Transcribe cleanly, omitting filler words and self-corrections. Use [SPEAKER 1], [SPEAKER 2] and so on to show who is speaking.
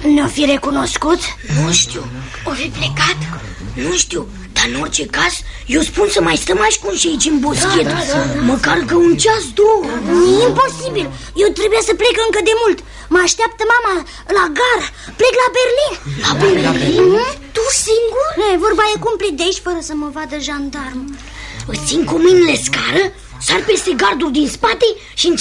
[SPEAKER 1] Ne-o fi recunoscut?
[SPEAKER 2] Nu știu.
[SPEAKER 1] O fi plecat?
[SPEAKER 2] Nu știu, dar în orice caz eu spun să mai stăm ascunși aici în boschet. Măcar că un ceas, două.
[SPEAKER 1] E imposibil, eu trebuie să plec încă de mult. Mă așteaptă mama la gară. Plec la Berlin.
[SPEAKER 2] La Berlin? Tu singur?
[SPEAKER 1] Vorba e cum plec de aici fără să mă vadă jandarmul.
[SPEAKER 2] Îți țin cu mâinile scară, sar peste gardul din spate și